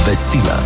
Obvestila.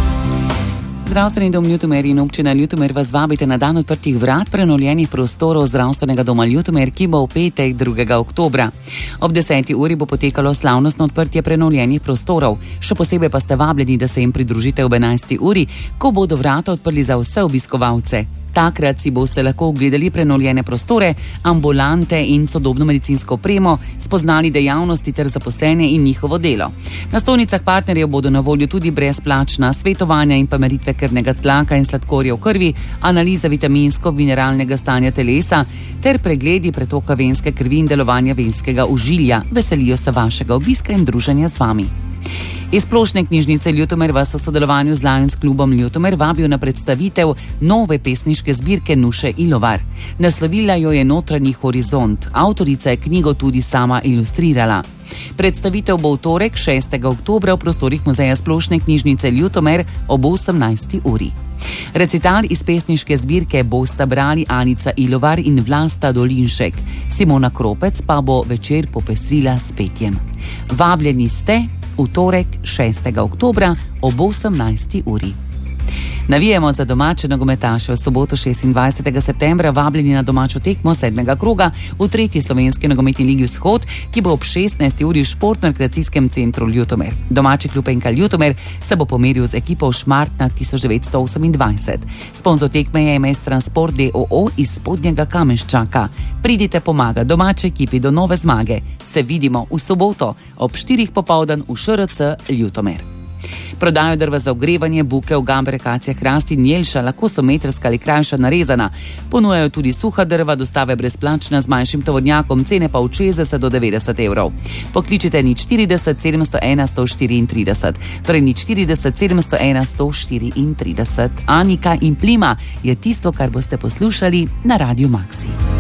Zdravstveni dom Ljutomer in občina Ljutomer vas vabite na dan odprtih vrat prenovljenih prostorov zdravstvenega doma Ljutomer, ki bo v petek 2. oktobra. Ob 10. uri bo potekalo slavnostno odprtje prenovljenih prostorov. Še posebej pa ste vabljeni, da se jim pridružite ob 11. uri, ko bodo vrata odprli za vse obiskovalce. Takrat si boste lahko ogledali prenovljene prostore, ambulante in sodobno medicinsko opremo, spoznali dejavnosti ter zaposlene in njihovo delo. Na stojnicah partnerjev bodo na voljo tudi brezplačna svetovanja in pa meritve krvnega tlaka in sladkorja v krvi, analiza vitaminsko-mineralnega stanja telesa ter pregledi pretoka venske krvi in delovanja venskega ožilja. Veselijo se vašega obiska in druženja z vami. Iz Splošne knjižnice Ljutomer vas v sodelovanju z Lions klubom Ljutomer vabijo na predstavitev nove pesniške zbirke Nuše Ilovar. Naslovila jo je Notranji horizont. Avtorica je knjigo tudi sama ilustrirala. Predstavitev bo v torek 6. oktobra v prostorih muzeja Splošne knjižnice Ljutomer ob 18. uri. Recital iz pesniške zbirke bosta brali Anica Ilovar in Vlasta Dolinšek. Simona Kropec pa bo večer popestrila s petjem. Vabljeni ste v torek 6. oktobra ob 18. uri. Navijemo za domače nogometaše. V soboto 26. septembra vabljeni na domačo tekmo 7. kroga v 3. slovenski nogometni ligi Vzhod, ki bo ob 16. uri v športno-rekreacijskem centru Ljutomer. Domači klub NK Ljutomer se bo pomeril z ekipo Šmartna 1928. Sponzor tekme je MS Transport d.o.o. iz Spodnjega Kamenščaka. Pridite pomagat domači ekipi do nove zmage. Se vidimo v soboto ob 4. popoldan v ŠRC Ljutomer. Prodajo drva za ogrevanje, bukev, gambre, akacije, hrast in jelša, lahko so metrska ali krajša narezana. Ponujajo tudi suha drva, dostave brezplačna z manjšim tovornjakom, cene pa od 60 do 90 evrov. Pokličite 040 701 134, torej 040 701 134. Anika in Plima je tisto, kar boste poslušali na Radiu Maxi.